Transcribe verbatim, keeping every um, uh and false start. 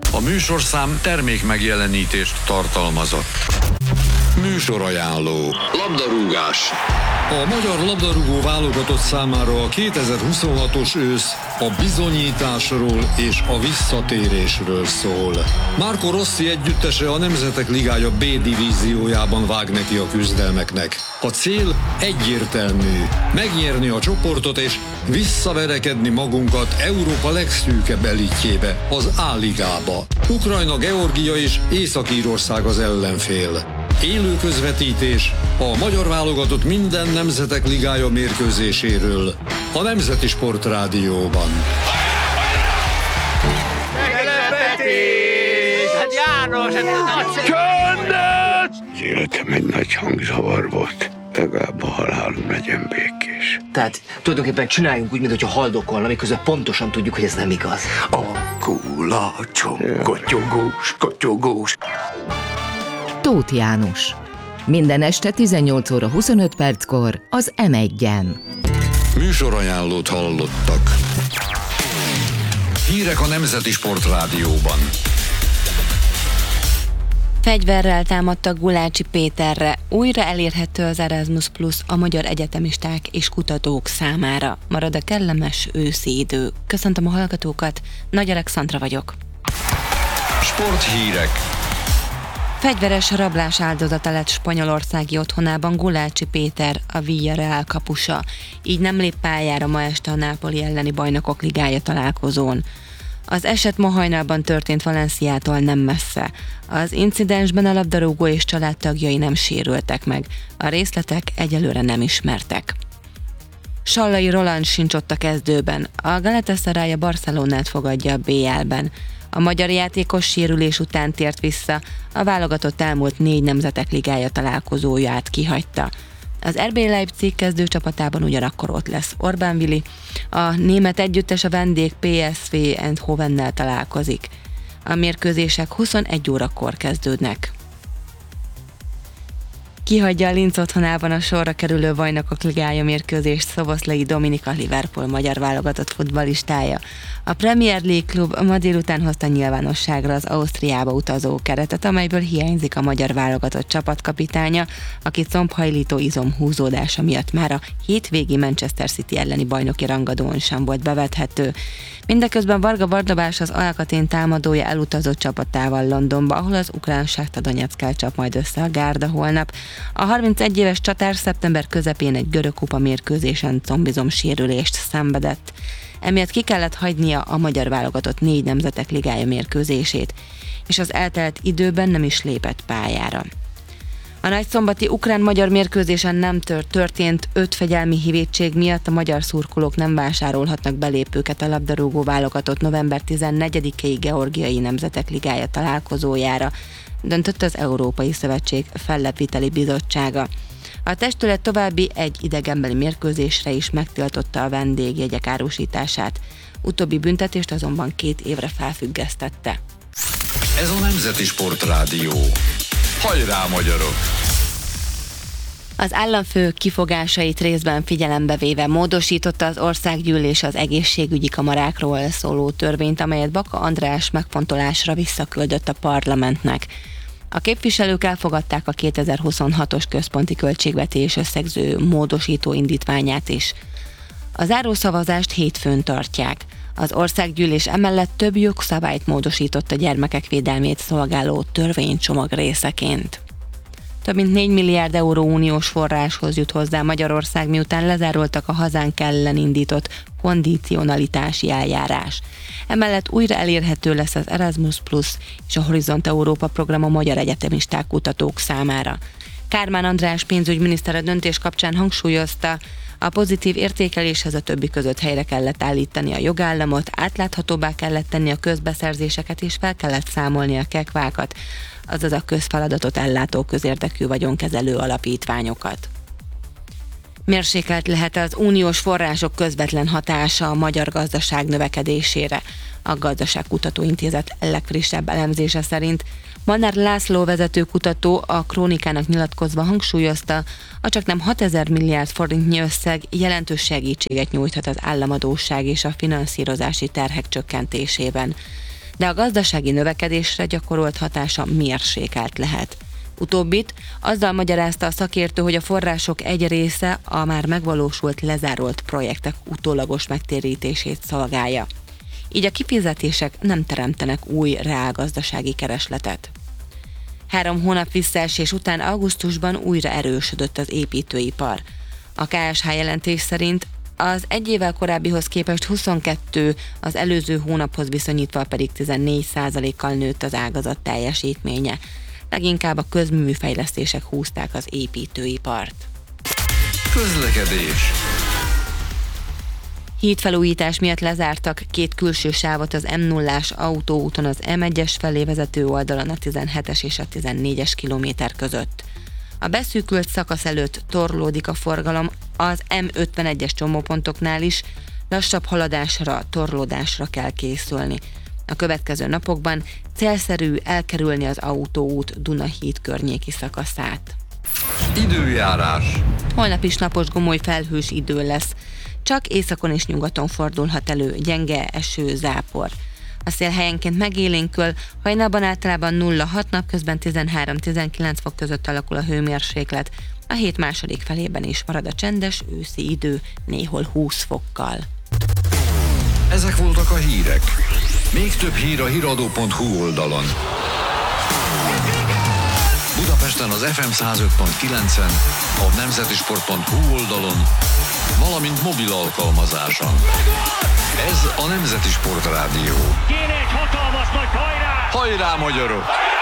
A műsorszám termék megjelenítést tartalmazott. Műsorajánló. Labdarúgás. A magyar labdarúgó válogatott számára a kétezer-huszonhatos ősz a bizonyításról és a visszatérésről szól. Marco Rossi együttese a Nemzetek Ligája B divíziójában vág neki a küzdelmeknek. A cél egyértelmű: megnyerni a csoportot és visszaverekedni magunkat Európa legszűkebb elitjébe, az A-ligába. Ukrajna, Georgia és Észak-Írország az ellenfél. Élő közvetítés a magyar válogatott minden Nemzetek Ligája mérkőzéséről a Nemzeti Sportrádióban. Meglepetés! Hát János, ez nagy Csöndet! Az életem egy nagy hangzavar volt. Legalább a halálom legyen békés. Tehát tulajdonképpen csináljunk úgy, mintha haldokolna, miközben pontosan tudjuk, hogy ez nem igaz. A kulacsom, kotyogós, kotyogós. Tóth János. Minden este tizennyolc óra huszonöt perckor az em egyen. Műsorajánlót hallottak. Hírek a Nemzeti Sportrádióban. Fegyverrel támadtak Gulácsi Péterre. Újra elérhető az Erasmus Plus a magyar egyetemisták és kutatók számára. Marad a kellemes őszi idő. Köszöntöm a hallgatókat, Nagy Alexandra vagyok. Sporthírek. Fegyveres rablás áldozata lett spanyolországi otthonában Gulácsi Péter, a Villarreal kapusa. Így nem lép pályára ma este a Nápoli elleni Bajnokok Ligája találkozón. Az eset ma hajnalban történt Valenciától nem messze. Az incidensben a labdarúgó és családtagjai nem sérültek meg. A részletek egyelőre nem ismertek. Sallai Roland sincs ott a kezdőben. A Galatasaray a Barcelonát fogadja a bé el-ben. A magyar játékos sérülés után tért vissza, a válogatott elmúlt négy Nemzetek Ligája találkozóját kihagyta. Az er bé Leipzig kezdőcsapatában ugyanakkor ott lesz Orbán Vili, a német együttes a vendég pé es vé Eindhovennel találkozik. A mérkőzések huszonegy órakor kezdődnek. Kihagyja a Linz otthonában a sorra kerülő Bajnokok Ligája mérkőzést Szoboszlai Dominika, Liverpool magyar válogatott futballistája. A Premier League klub ma délután hozta nyilvánosságra az Ausztriába utazó keretet, amelyből hiányzik a magyar válogatott csapatkapitánya, aki combhajlító izom húzódása miatt már a hétvégi Manchester City elleni bajnoki rangadón sem volt bevethető. Mindeközben Varga Barnabás, az Alcatel támadója elutazott csapatával Londonba, ahol az ukrán Sakta Donyeckkel csap majd össze a gárda holnap. A harmincegy éves csatár szeptember közepén egy görög kupa mérkőzésen combizom sérülést szenvedett. Emiatt ki kellett hagynia a magyar válogatott négy Nemzetek Ligája mérkőzését, és az eltelt időben nem is lépett pályára. A nagyszombati ukrán-magyar mérkőzésen nem tört, történt öt fegyelmi vétség miatt a magyar szurkolók nem vásárolhatnak belépőket a labdarúgó válogatott november tizennegyedikéig Georgiai Nemzetek Ligája találkozójára, döntött az Európai Szövetség Fellebbviteli Bizottsága. A testület további egy idegenbeli mérkőzésre is megtiltotta a vendégjegyek árusítását. Utóbbi büntetést azonban két évre felfüggesztette. Ez a Nemzeti Sportrádió. Hajrá, magyarok! Az államfő kifogásait részben figyelembe véve módosította az országgyűlés az egészségügyi kamarákról szóló törvényt, amelyet Baka András megfontolásra visszaküldött a parlamentnek. A képviselők elfogadták a kétezer-huszonhatos központi költségvetés összegző módosító indítványát is. A zárószavazást hétfőn tartják. Az országgyűlés emellett több jogszabályt módosított a gyermekek védelmét szolgáló törvénycsomag részeként. Több mint négy milliárd euró uniós forráshoz jut hozzá Magyarország, miután lezárultak a hazánk ellen indított kondicionalitási eljárás. Emellett újra elérhető lesz az Erasmus Plus és a Horizont Európa program a magyar egyetemisták kutatók számára. Kármán András pénzügyminiszter a döntés kapcsán hangsúlyozta, a pozitív értékeléshez a többi között helyre kellett állítani a jogállamot, átláthatóbbá kellett tenni a közbeszerzéseket és fel kellett számolni a kekvákat, azaz a közfeladatot ellátó közérdekű vagyonkezelő alapítványokat. Mérsékelt lehet az uniós források közvetlen hatása a magyar gazdaság növekedésére. A Gazdaságkutató Intézet legfrissebb elemzése szerint Manár László vezető kutató a Krónikának nyilatkozva hangsúlyozta, a csaknem hatezer milliárd forintnyi összeg jelentős segítséget nyújthat az államadósság és a finanszírozási terhek csökkentésében. de a gazdasági növekedésre gyakorolt hatása mérsékelt lehet. Utóbbit azzal magyarázta a szakértő, hogy a források egy része a már megvalósult lezárolt projektek utólagos megtérítését szolgálja. Így a kifizetések nem teremtenek új reálgazdasági keresletet. Három hónap visszaesés után augusztusban újra erősödött az építőipar. A ká es há jelentés szerint az egy évvel korábbihoz képest huszonkettő, az előző hónaphoz viszonyítva pedig tizennégy százalékkal nőtt az ágazat teljesítménye. Leginkább a közműfejlesztések húzták az építőipart. Közlekedés. Hídfelújítás miatt lezártak két külső sávot az em nullás autóúton az em egyes felé vezető oldalon a tizenhetes és a tizennégyes kilométer között. A beszűkült szakasz előtt torlódik a forgalom az em ötvenegyes csomópontoknál is, lassabb haladásra, torlódásra kell készülni. A következő napokban célszerű elkerülni az autóút Dunahíd környéki szakaszát. Időjárás. Holnap is napos, gomoly, felhős idő lesz. Csak északon és nyugaton fordulhat elő gyenge eső, zápor. A szél helyenként megélénkül, hajnalban általában nulla hat, napközben tizenhárom-tizenkilenc fok között alakul a hőmérséklet. A hét második felében is marad a csendes őszi idő, néhol húsz fokkal. Ezek voltak a hírek. Még több hír a híradó pont hú oldalon. Budapesten az ef em száz öt pont kilencen, a nemzetisport pont hú oldalon, valamint mobil alkalmazáson. Ez a Nemzeti Sport Rádió. Kéne egy hatalmas nagy hajrá! Hajrá, magyarok!